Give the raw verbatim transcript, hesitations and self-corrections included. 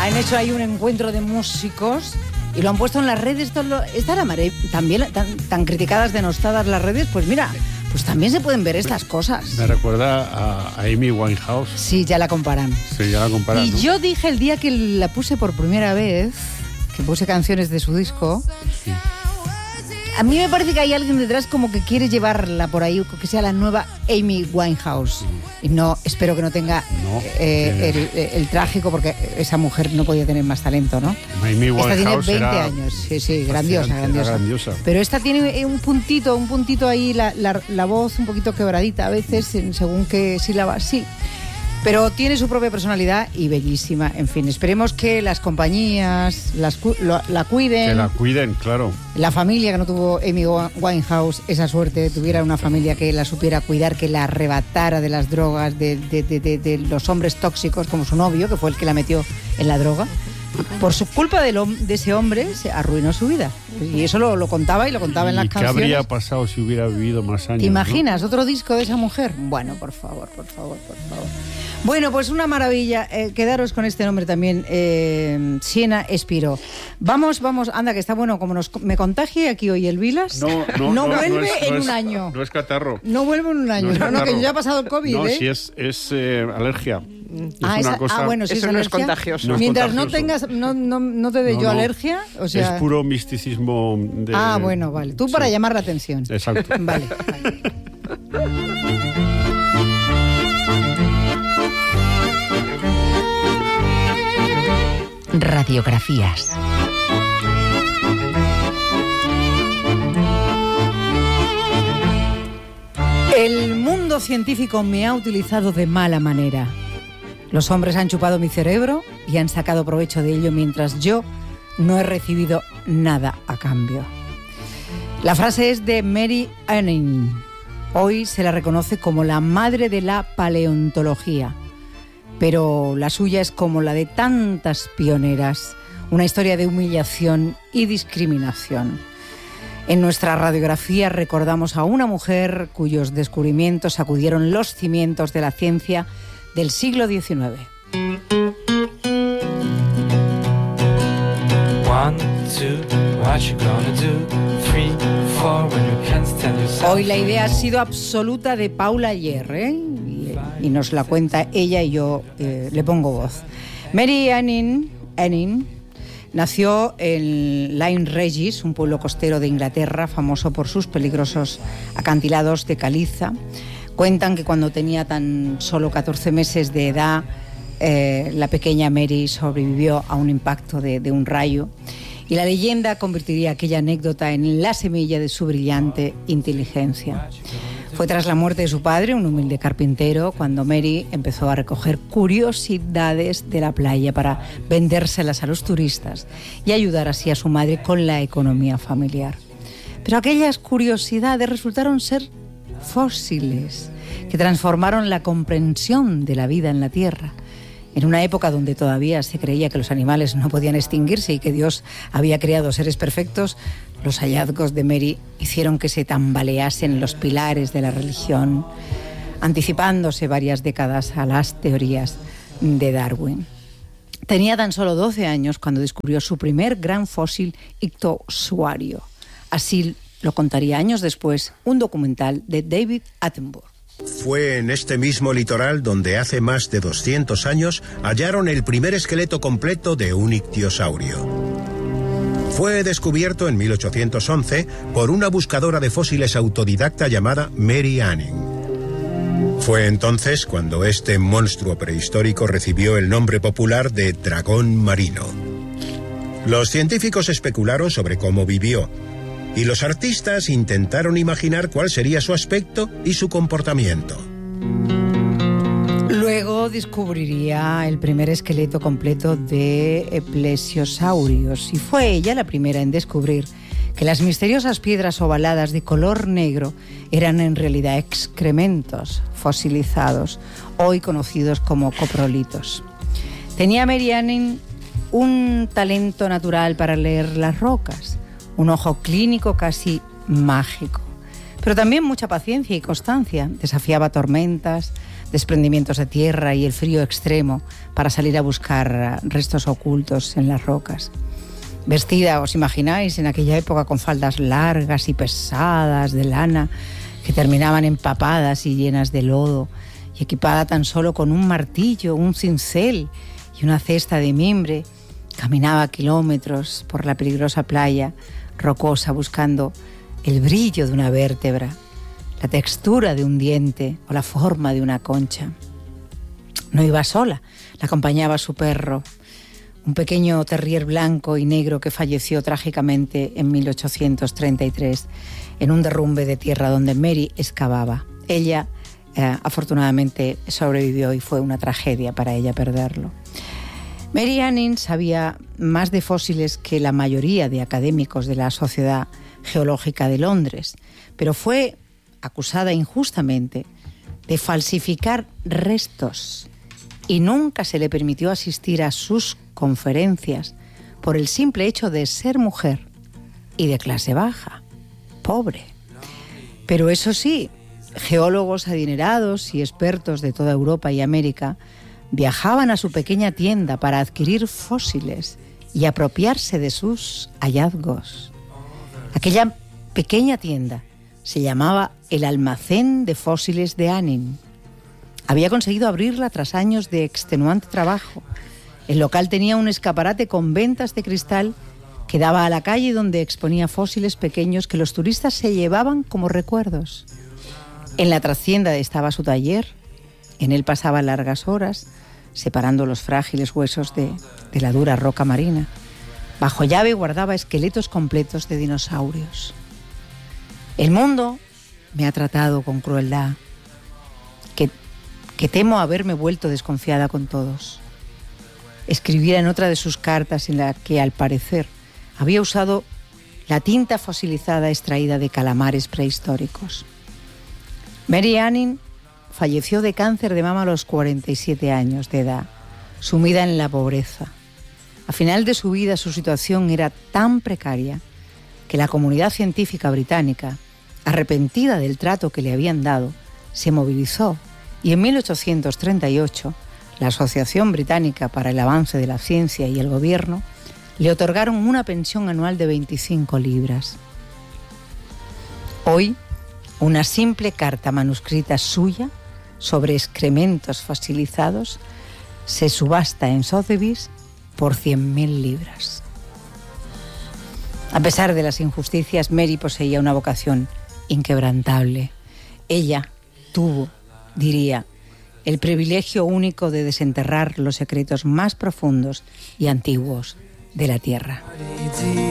Han hecho ahí un encuentro de músicos y lo han puesto en las redes. Está la mare, también tan, tan criticadas, denostadas las redes, pues mira, pues también se pueden ver estas cosas. Me recuerda a, a Amy Winehouse. Sí, ya la comparan. Sí, ya la comparan. Y ¿no? yo dije el día que la puse por primera vez, que puse canciones de su disco, sí. A mí me parece que hay alguien detrás como que quiere llevarla por ahí, que sea la nueva Amy Winehouse. Y no, espero que no tenga no, eh, el, el, el trágico, porque esa mujer no podía tener más talento, ¿no? Amy Winehouse esta tiene veinte era, años, sí, sí, grandiosa, grandiosa. grandiosa. Pero esta tiene un puntito, un puntito ahí, la, la, la voz un poquito quebradita a veces, según qué sílaba, sí. Pero tiene su propia personalidad y bellísima. En fin, esperemos que las compañías las, lo, la cuiden. Que la cuiden, claro. La familia que no tuvo Amy Winehouse esa suerte, tuviera una familia que la supiera cuidar, que la arrebatara de las drogas, de, de, de, de, de los hombres tóxicos, como su novio, que fue el que la metió en la droga. Por su culpa de, lo, de ese hombre se arruinó su vida. Y eso lo, lo contaba y lo contaba en las canciones. ¿Qué habría pasado si hubiera vivido más años? ¿Te imaginas, ¿no? Otro disco de esa mujer? Bueno, por favor, por favor, por favor. Bueno, pues una maravilla. Eh, quedaros con este nombre también, eh, Siena Espiro. Vamos, vamos, anda, que está bueno. Como nos, me contagie aquí hoy el Vilas, no, no, no, no vuelve no es, en no un es, año. No es catarro. No vuelve en un año. No, no, no, que ya ha pasado el COVID, No, ¿eh? si es, es eh, alergia. Ah, es una esa, cosa, ah, bueno, si eso es no alergia, es contagioso. No es mientras contagioso. no tengas, no, no, no te dé no, yo no. alergia, o sea. Es puro misticismo de. Ah, bueno, vale. Tú para sí. llamar la atención. Exacto. Vale. vale. Radiografías. El mundo científico me ha utilizado de mala manera. Los hombres han chupado mi cerebro y han sacado provecho de ello mientras yo no he recibido nada a cambio. La frase es de Mary Anning. Hoy se la reconoce como la madre de la paleontología, pero la suya es como la de tantas pioneras, una historia de humillación y discriminación. En nuestra radiografía recordamos a una mujer cuyos descubrimientos sacudieron los cimientos de la ciencia del siglo diecinueve. Hoy la idea ha sido absoluta de Paula Ayer, ¿eh? y, y nos la cuenta ella y yo eh, le pongo voz. Mary Anning, Anning nació en Lyme Regis, un pueblo costero de Inglaterra, famoso por sus peligrosos acantilados de caliza. Cuentan que cuando tenía tan solo catorce meses de edad, eh, la pequeña Mary sobrevivió a un impacto de, de un rayo. Y la leyenda convertiría aquella anécdota en la semilla de su brillante inteligencia. Fue tras la muerte de su padre, un humilde carpintero, cuando Mary empezó a recoger curiosidades de la playa para vendérselas a los turistas y ayudar así a su madre con la economía familiar. Pero aquellas curiosidades resultaron ser fósiles que transformaron la comprensión de la vida en la Tierra. En una época donde todavía se creía que los animales no podían extinguirse y que Dios había creado seres perfectos, los hallazgos de Mary hicieron que se tambaleasen los pilares de la religión, anticipándose varias décadas a las teorías de Darwin. Tenía tan solo doce años cuando descubrió su primer gran fósil ictiosauro. Así lo contaría años después un documental de David Attenborough. Fue en este mismo litoral donde hace más de doscientos años hallaron el primer esqueleto completo de un ictiosaurio. Fue descubierto en mil ochocientos once por una buscadora de fósiles autodidacta llamada Mary Anning. Fue entonces cuando este monstruo prehistórico recibió el nombre popular de dragón marino. Los científicos especularon sobre cómo vivió, y los artistas intentaron imaginar cuál sería su aspecto y su comportamiento. Luego descubriría el primer esqueleto completo de plesiosaurios, y fue ella la primera en descubrir que las misteriosas piedras ovaladas de color negro eran en realidad excrementos fosilizados, hoy conocidos como coprolitos. Tenía Mary Anning un talento natural para leer las rocas, un ojo clínico casi mágico, pero también mucha paciencia y constancia. Desafiaba tormentas, desprendimientos de tierra y el frío extremo para salir a buscar restos ocultos en las rocas. Vestida, os imagináis, en aquella época con faldas largas y pesadas de lana que terminaban empapadas y llenas de lodo, y equipada tan solo con un martillo, un cincel y una cesta de mimbre, caminaba kilómetros por la peligrosa playa rocosa buscando el brillo de una vértebra, la textura de un diente o la forma de una concha. No iba sola, la acompañaba su perro, un pequeño terrier blanco y negro que falleció trágicamente en mil ochocientos treinta y tres en un derrumbe de tierra donde Mary excavaba. Ella, eh, afortunadamente, sobrevivió y fue una tragedia para ella perderlo. Mary Anning sabía más de fósiles que la mayoría de académicos de la Sociedad Geológica de Londres, pero fue acusada injustamente de falsificar restos y nunca se le permitió asistir a sus conferencias por el simple hecho de ser mujer y de clase baja, pobre. Pero eso sí, geólogos adinerados y expertos de toda Europa y América viajaban a su pequeña tienda para adquirir fósiles y apropiarse de sus hallazgos. Aquella pequeña tienda se llamaba el Almacén de Fósiles de Anning. Había conseguido abrirla tras años de extenuante trabajo. El local tenía un escaparate con ventas de cristal que daba a la calle donde exponía fósiles pequeños que los turistas se llevaban como recuerdos. En la trastienda estaba su taller. En él pasaba largas horas separando los frágiles huesos de, de la dura roca marina. Bajo llave guardaba esqueletos completos de dinosaurios. El mundo me ha tratado con crueldad, que, que temo haberme vuelto desconfiada con todos. Escribiera en otra de sus cartas en la que, al parecer, había usado la tinta fosilizada extraída de calamares prehistóricos. Mary Anning falleció de cáncer de mama a los cuarenta y siete años de edad, sumida en la pobreza. A final de su vida su situación era tan precaria que la comunidad científica británica, arrepentida del trato que le habían dado, se movilizó y en mil ochocientos treinta y ocho la Asociación Británica para el Avance de la Ciencia y el Gobierno le otorgaron una pensión anual de veinticinco libras. Hoy, una simple carta manuscrita suya sobre excrementos fosilizados se subasta en Sotheby's por cien mil libras. A pesar de las injusticias, Mary poseía una vocación inquebrantable. Ella tuvo, diría, el privilegio único de desenterrar los secretos más profundos y antiguos de la Tierra.